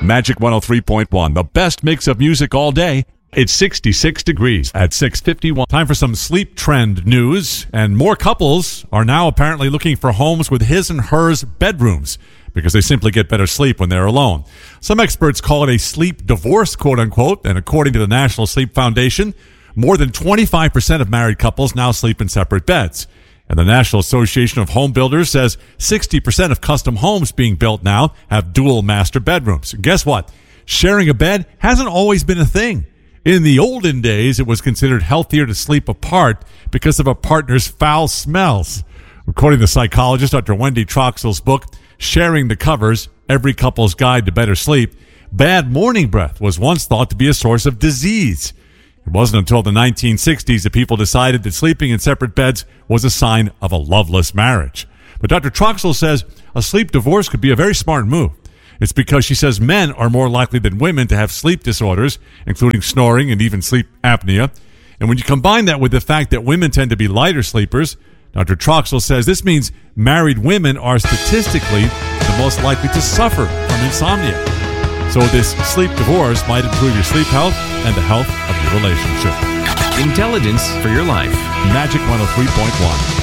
Magic 103.1, the best mix of music all day. It's 66 degrees at 6:51. Time for some sleep trend news. And more couples are now apparently looking for homes with his and hers bedrooms because they simply get better sleep when they're alone. Some experts call it a sleep divorce, quote unquote. And according to the National Sleep Foundation, more than 25% of married couples now sleep in separate beds. And the National Association of Home Builders says 60% of custom homes being built now have dual master bedrooms. And guess what? Sharing a bed hasn't always been a thing. In the olden days, it was considered healthier to sleep apart because of a partner's foul smells. According to psychologist Dr. Wendy Troxell's book, Sharing the Covers, Every Couple's Guide to Better Sleep, bad morning breath was once thought to be a source of disease. It wasn't until the 1960s that people decided that sleeping in separate beds was a sign of a loveless marriage. But Dr. Troxell says a sleep divorce could be a very smart move. It's because she says men are more likely than women to have sleep disorders, including snoring and even sleep apnea. And when you combine that with the fact that women tend to be lighter sleepers, Dr. Troxell says this means married women are statistically the most likely to suffer from insomnia. So this sleep divorce might improve your sleep health and the health of your relationship. Intelligence for your life. Magic 103.1.